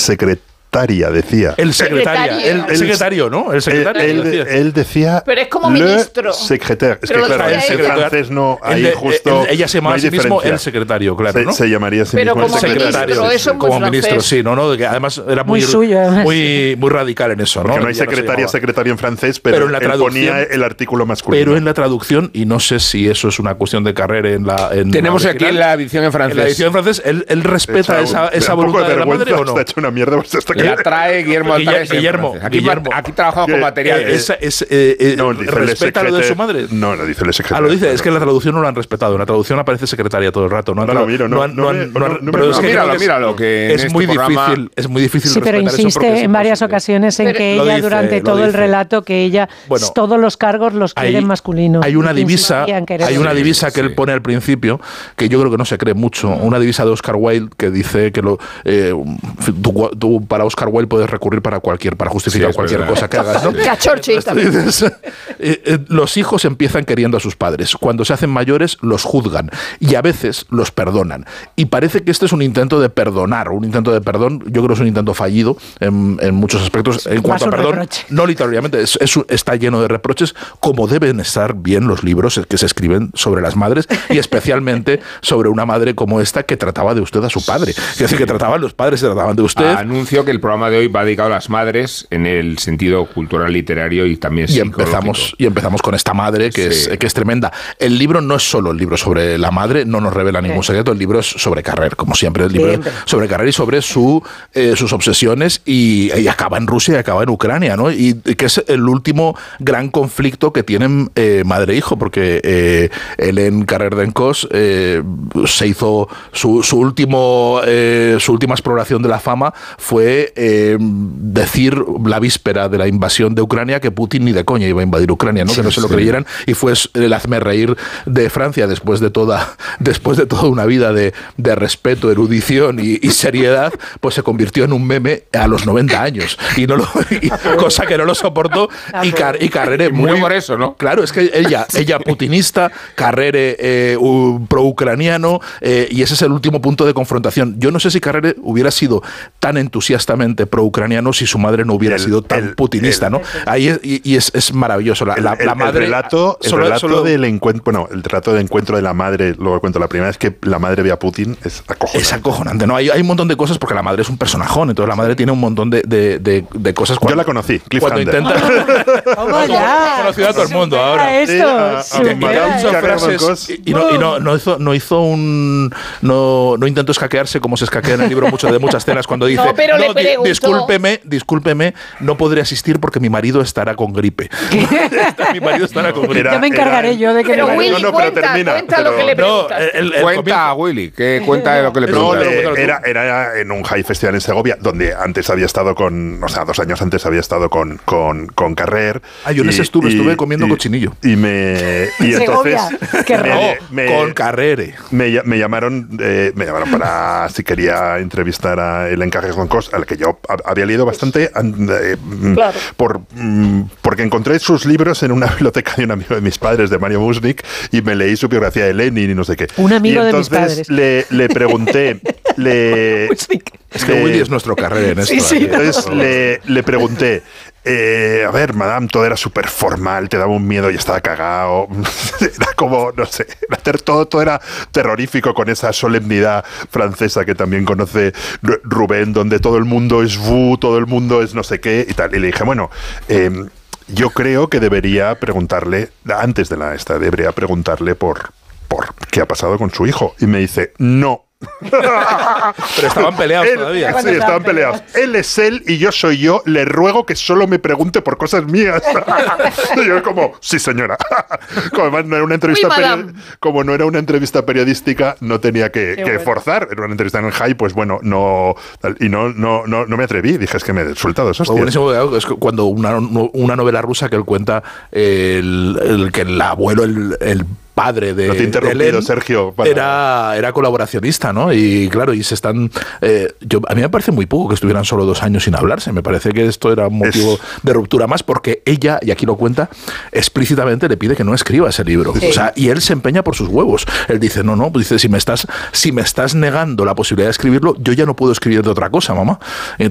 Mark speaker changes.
Speaker 1: secretaria, decía.
Speaker 2: El secretario, ¿no? El secretario.
Speaker 1: Él decía.
Speaker 3: Pero es como ministro.
Speaker 1: Secretaire. Es que
Speaker 3: Pero
Speaker 1: claro, en francés no. Ahí justo.
Speaker 2: Ella se llama
Speaker 1: no
Speaker 2: a sí mismo el secretario, claro, ¿no?
Speaker 1: Se llamaría a sí mismo
Speaker 3: el
Speaker 2: secretario.
Speaker 3: Ministro, eso es muy
Speaker 2: como
Speaker 3: francés.
Speaker 2: ministro, sí, ¿no? Que además era muy
Speaker 4: suyo,
Speaker 2: muy radical en eso, ¿no?
Speaker 1: Porque no hay secretario en francés, pero
Speaker 2: en la
Speaker 1: él ponía el artículo masculino.
Speaker 2: Pero en la traducción, y no sé si eso es una cuestión de carrera
Speaker 5: tenemos aquí en la edición en francés.
Speaker 2: En la edición en francés, él respeta esa voluntad de la madre, ¿o no?
Speaker 1: Está hecho una mierda.
Speaker 5: La trae Guillermo Altares. Aquí trabajamos con materiales.
Speaker 2: ¿Respeta lo de su madre?
Speaker 1: No, dice el secretario.
Speaker 2: Lo dice, es que en la traducción no lo han respetado. En la traducción aparece secretaria todo el rato.
Speaker 1: No lo miro,
Speaker 5: míralo, que
Speaker 2: es muy difícil.
Speaker 4: Sí, pero insiste en varias ocasiones en que ella, durante todo el relato, que ella todos los cargos los quiere masculinos.
Speaker 2: Hay una divisa que él pone al principio, que yo creo que no se cree mucho, una divisa de Oscar Wilde que dice que tú para Oscar Wilde puedes recurrir para justificar cualquier cosa que hagas, ¿no? Los hijos empiezan queriendo a sus padres. Cuando se hacen mayores, los juzgan y a veces los perdonan. Y parece que este es un intento de perdonar, un intento de perdón. Yo creo que es un intento fallido en muchos aspectos. En cuanto a perdón, reproche. No literalmente, está lleno de reproches, como deben estar bien los libros que se escriben sobre las madres y especialmente sobre una madre como esta que trataba de usted a su padre. Es decir, que trataban los padres, se trataban de usted.
Speaker 5: Anuncio que el programa de hoy va dedicado a las madres en el sentido cultural, literario y también psicológico.
Speaker 2: Y empezamos con esta madre que es tremenda. El libro no es solo el libro sobre la madre, no nos revela ningún secreto. El libro es sobre Carrer, como siempre. El libro es sobre Carrer y sobre sus obsesiones y acaba en Rusia y acaba en Ucrania, ¿no? Y que es el último gran conflicto que tienen madre e hijo, porque Hélène Carrère d'Encausse se hizo su última exploración de la fama fue decir la víspera de la invasión de Ucrania que Putin ni de coña iba a invadir Ucrania, ¿no? Que no se lo creyeran, y fue el hazme reír de Francia después de toda una vida de respeto, erudición y seriedad, pues se convirtió en un meme a los 90 años cosa que no lo soportó y Carrere
Speaker 5: muy por eso, ¿no?
Speaker 2: Claro, es que ella putinista, Carrere pro-ucraniano, y ese es el último punto de confrontación. Yo no sé si Carrere hubiera sido tan entusiastamente pro-ucraniano si su madre no hubiera sido tan putinista, ¿no? Ahí es maravilloso. La madre.
Speaker 1: El relato del encuentro de la madre, luego cuento la primera vez que la madre ve a Putin, es acojonante.
Speaker 2: Es acojonante, ¿no? Hay un montón de cosas porque la madre es un personajón, entonces la madre tiene un montón de cosas.
Speaker 1: Yo la conocí,
Speaker 2: cuando intenta. Conocido a todo el mundo ahora. No intentó escaquearse como se escaquea en el libro de muchas escenas cuando dice discúlpeme, no podré asistir porque mi marido estará con gripe. Mi marido estará con gripe.
Speaker 4: Ya me encargaré yo de que
Speaker 3: pero Willy, cuenta lo que le preguntas.
Speaker 5: Cuenta a Willy, que cuenta de lo que le preguntas.
Speaker 1: Era en un High Festival en Segovia, donde antes había estado 2 años antes había estado con Carrer.
Speaker 2: Yo en ese estuve comiendo cochinillo.
Speaker 1: Y entonces
Speaker 4: con
Speaker 2: Carrere.
Speaker 1: Me llamaron para si quería entrevistar a Hélène Carrère d'Encausse, al que yo había leído bastante porque encontré sus libros en una biblioteca de un amigo de mis padres, de Mario Musnik, y me leí su biografía de Lenin y no sé qué.
Speaker 4: Un amigo de mis padres.
Speaker 1: Le pregunté
Speaker 2: es que Willy es nuestro Carrere en esto.
Speaker 4: Sí.
Speaker 1: Entonces le pregunté, a ver, madame, todo era súper formal, te daba un miedo y estaba cagado. Era como, no sé, todo era terrorífico con esa solemnidad francesa que también conoce Rubén, donde todo el mundo es todo el mundo es no sé qué y tal. Y le dije, bueno, yo creo que debería preguntarle, antes de debería preguntarle por qué ha pasado con su hijo. Y me dice, no.
Speaker 2: Pero estaban peleados todavía.
Speaker 1: Sí, estaban peleados. Él es él y yo soy yo. Le ruego que solo me pregunte por cosas mías. Y yo como, sí, señora. Como además no era una entrevista como no era una entrevista periodística, no tenía que forzar. Era una entrevista en el High, pues bueno, no me atreví. Dije, es que me he resultado eso.
Speaker 2: Buenísimo, es cuando una novela rusa que él cuenta que el abuelo, el padre de
Speaker 1: Hélène, Sergio,
Speaker 2: era colaboracionista, ¿no? Y claro, y se están... a mí me parece muy poco que estuvieran solo 2 años sin hablarse. Me parece que esto era un motivo de ruptura más porque ella, y aquí lo cuenta, explícitamente le pide que no escriba ese libro. Sí. O sea, y él se empeña por sus huevos. Él dice, no, pues dice, si me estás negando la posibilidad de escribirlo, yo ya no puedo escribir de otra cosa, mamá.